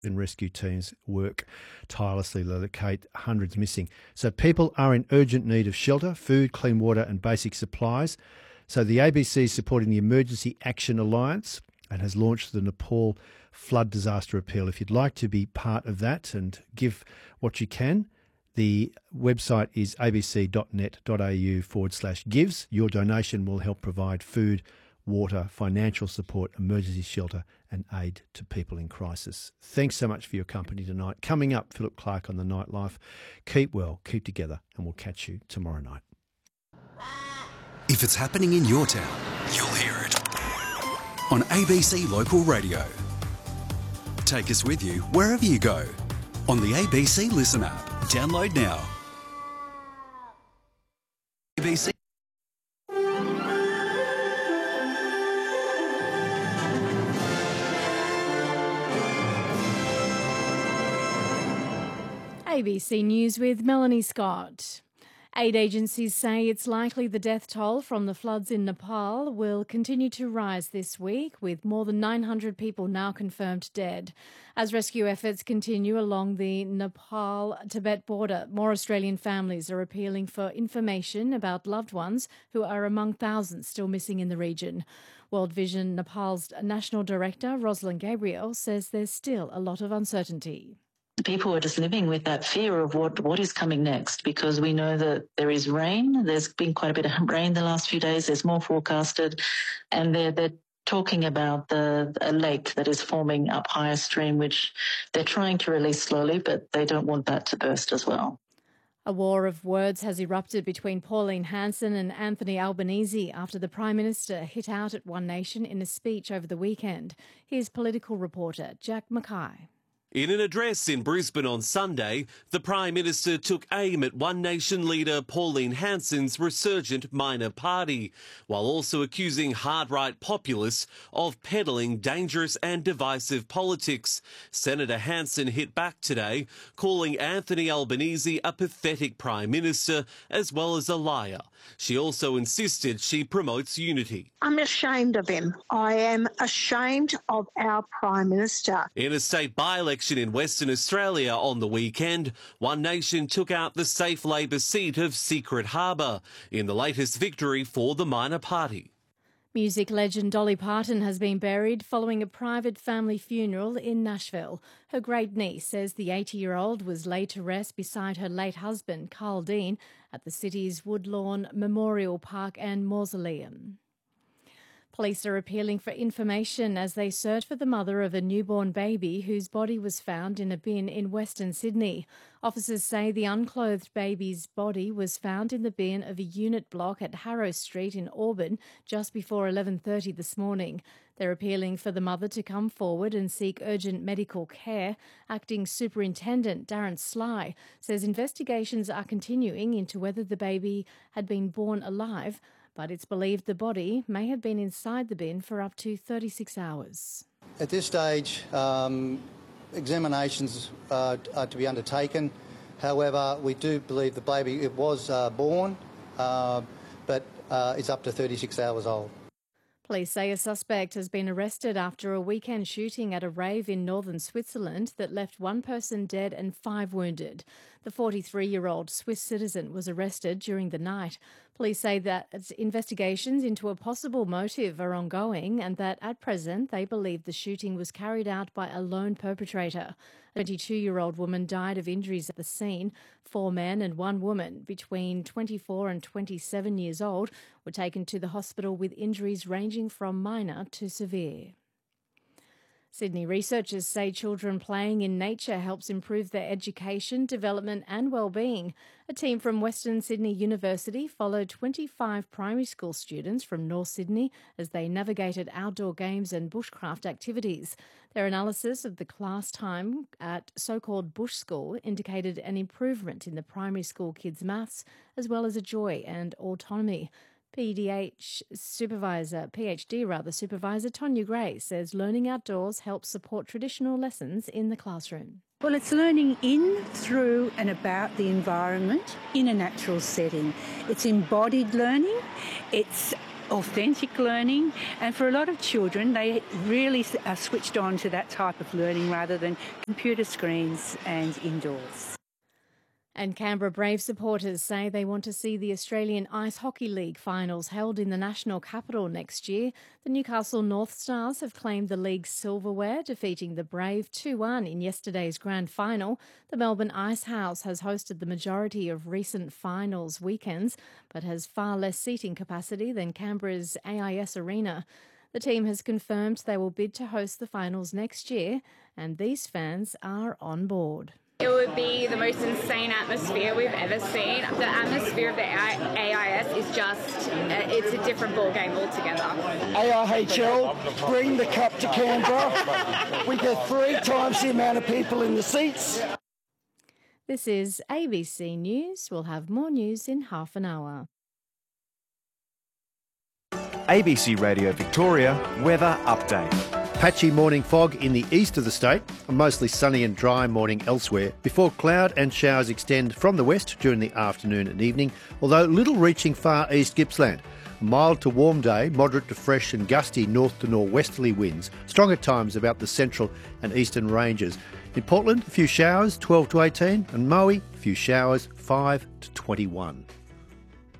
and rescue teams work tirelessly to locate hundreds missing. So people are in urgent need of shelter, food, clean water and basic supplies. So the ABC is supporting the Emergency Action Alliance and has launched the Nepal Flood Disaster Appeal. If you'd like to be part of that and give what you can, the website is abc.net.au/gives. Your donation will help provide food, water, financial support, emergency shelter and aid to people in crisis. Thanks so much for your company tonight. Coming up, Philip Clark on The Nightlife. Keep well, keep together, and we'll catch you tomorrow night. If it's happening in your town, you'll hear it on ABC Local Radio. Take us with you wherever you go on the ABC Listen app. Download now. ABC. ABC News with Melanie Scott. Aid agencies say it's likely the death toll from the floods in Nepal will continue to rise this week, with more than 900 people now confirmed dead. As rescue efforts continue along the Nepal-Tibet border, more Australian families are appealing for information about loved ones who are among thousands still missing in the region. World Vision Nepal's National Director, Rosalind Gabriel, says there's still a lot of uncertainty. People are just living with that fear of what is coming next, because we know that there is rain. There's been quite a bit of rain the last few days. There's more forecasted, and they're talking about a lake that is forming up higher stream, which they're trying to release slowly, but they don't want that to burst as well. A war of words has erupted between Pauline Hanson and Anthony Albanese after the Prime Minister hit out at One Nation in a speech over the weekend. Here's political reporter Jack Mackay. In an address in Brisbane on Sunday, the Prime Minister took aim at One Nation leader Pauline Hanson's resurgent minor party, while also accusing hard-right populists of peddling dangerous and divisive politics. Senator Hanson hit back today, calling Anthony Albanese a pathetic Prime Minister as well as a liar. She also insisted she promotes unity. I'm ashamed of him. I am ashamed of our Prime Minister. In a state by-election in Western Australia on the weekend, One Nation took out the safe Labor seat of Secret Harbour in the latest victory for the minor party. Music legend Dolly Parton has been buried following a private family funeral in Nashville. Her great-niece says the 80-year-old was laid to rest beside her late husband, Carl Dean, at the city's Woodlawn Memorial Park and Mausoleum. Police are appealing for information as they search for the mother of a newborn baby whose body was found in a bin in Western Sydney. Officers say the unclothed baby's body was found in the bin of a unit block at Harrow Street in Auburn just before 11:30 this morning. They're appealing for the mother to come forward and seek urgent medical care. Acting Superintendent Darren Sly says investigations are continuing into whether the baby had been born alive, but it's believed the body may have been inside the bin for up to 36 hours. At this stage, examinations are to be undertaken. However, we do believe the baby was born, but is up to 36 hours old. Police say a suspect has been arrested after a weekend shooting at a rave in northern Switzerland that left one person dead and 5 wounded. The 43-year-old Swiss citizen was arrested during the night. Police say that investigations into a possible motive are ongoing and that at present they believe the shooting was carried out by a lone perpetrator. A 22-year-old woman died of injuries at the scene. 4 men and 1 woman between 24 and 27 years old were taken to the hospital with injuries ranging from minor to severe. Sydney researchers say children playing in nature helps improve their education, development and well-being. A team from Western Sydney University followed 25 primary school students from North Sydney as they navigated outdoor games and bushcraft activities. Their analysis of the class time at so-called bush school indicated an improvement in the primary school kids' maths, as well as a joy and autonomy. PhD supervisor Tonya Gray says learning outdoors helps support traditional lessons in the classroom. Well, it's learning in, through and about the environment in a natural setting. It's embodied learning. It's authentic learning, and for a lot of children, they really are switched on to that type of learning rather than computer screens and indoors. And Canberra Brave supporters say they want to see the Australian Ice Hockey League finals held in the national capital next year. The Newcastle North Stars have claimed the league's silverware, defeating the Brave 2-1 in yesterday's grand final. The Melbourne Ice House has hosted the majority of recent finals weekends, but has far less seating capacity than Canberra's AIS Arena. The team has confirmed they will bid to host the finals next year, and these fans are on board. It would be the most insane atmosphere we've ever seen. The atmosphere of the AIS is just, it's a different ballgame altogether. AIHL, bring the cup to Canberra. We get 3 times the amount of people in the seats. This is ABC News. We'll have more news in half an hour. ABC Radio Victoria Weather Update. Patchy morning fog in the east of the state, a mostly sunny and dry morning elsewhere, before cloud and showers extend from the west during the afternoon and evening, although little reaching far east Gippsland. A mild to warm day, moderate to fresh and gusty north to northwesterly winds, strong at times about the central and eastern ranges. In Portland, a few showers, 12 to 18, and Maui, a few showers, 5 to 21.